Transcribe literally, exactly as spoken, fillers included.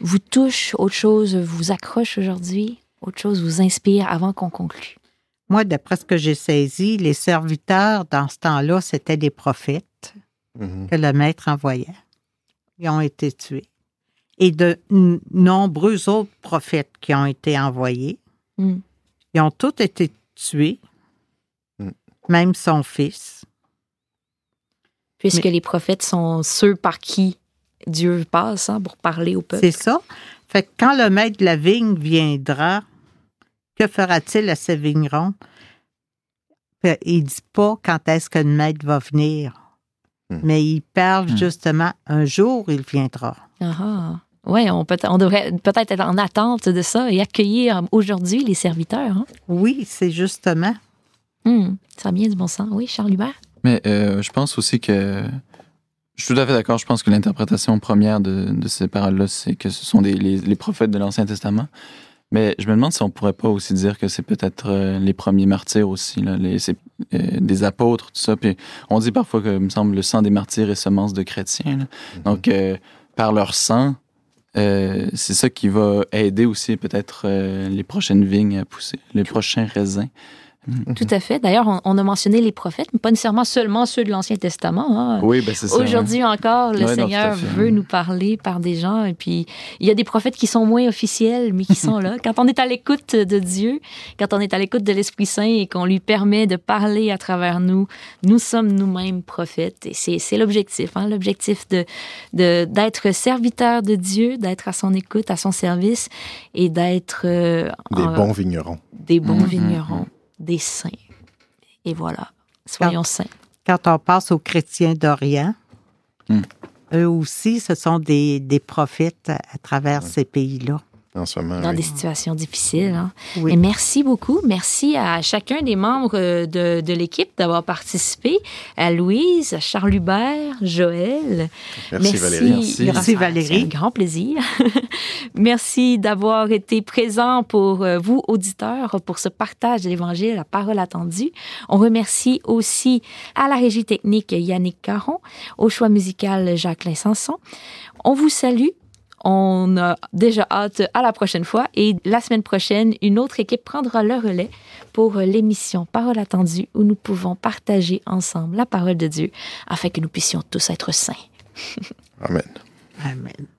vous touche, autre chose vous accroche aujourd'hui, autre chose vous inspire avant qu'on conclue? Moi, d'après ce que j'ai saisi, les serviteurs, dans ce temps-là, c'était des prophètes mm-hmm. que le maître envoyait. Ils ont été tués. Et de n- nombreux autres prophètes qui ont été envoyés. Mm. Ils ont tous été tués, mm. même son fils. Puisque Mais, les prophètes sont ceux par qui Dieu passe hein, pour parler au peuple. C'est ça. Fait que quand le maître de la vigne viendra, que fera-t-il à ces vignerons? Il ne dit pas quand est-ce que le maître va venir. Mm. Mais il parle mm. justement, un jour, il viendra. Ah oui, on, peut, on devrait peut-être être en attente de ça et accueillir aujourd'hui les serviteurs. Hein? Oui, c'est justement. Mm, ça a bien du bon sens. Oui, Charles Hubert? Mais euh, je pense aussi que... Je suis tout à fait d'accord. Je pense que l'interprétation première de, de ces paroles-là, c'est que ce sont des, les, les prophètes de l'Ancien Testament. Mais je me demande si on pourrait pas aussi dire que c'est peut-être euh, les premiers martyrs aussi, là, les, c'est, euh, des apôtres, tout ça. Puis on dit parfois que, il me semble, le sang des martyrs est semence de chrétiens. Là. Mm-hmm. Donc, euh, par leur sang, euh, c'est ça qui va aider aussi peut-être euh, les prochaines vignes à pousser, les prochains raisins. Tout à fait. D'ailleurs, on, on a mentionné les prophètes, mais pas nécessairement seulement ceux de l'Ancien Testament. Hein. Oui, ben c'est ça. Aujourd'hui hein. encore, le ouais, Seigneur non, veut nous parler par des gens. Et puis, il y a des prophètes qui sont moins officiels, mais qui sont là. Quand on est à l'écoute de Dieu, quand on est à l'écoute de l'Esprit Saint et qu'on lui permet de parler à travers nous, nous sommes nous-mêmes prophètes. Et c'est, c'est l'objectif. Hein? L'objectif de, de, d'être serviteur de Dieu, d'être à son écoute, à son service et d'être... Euh, des en, bons vignerons. Des bons mmh, vignerons, mmh. des saints. Et voilà, soyons quand, saints. Quand on passe aux chrétiens d'Orient, mm. eux aussi, ce sont des, des prophètes à, à travers mm. ces pays-là. En ce moment, dans oui. des situations difficiles. Hein. Oui. Et merci beaucoup. Merci à chacun des membres de, de l'équipe d'avoir participé. À Louise, à Charles Hubert, Joël. Merci, merci Valérie. Merci, merci Valérie. C'est un grand plaisir. Merci d'avoir été présent pour vous, auditeurs, pour ce partage de l'Évangile, la parole attendue. On remercie aussi à la régie technique Yannick Caron, au choix musical Jacqueline Sanson. On vous salue. On a déjà hâte à la prochaine fois et la semaine prochaine, une autre équipe prendra le relais pour l'émission Parole attendue où nous pouvons partager ensemble la parole de Dieu afin que nous puissions tous être saints. Amen. Amen.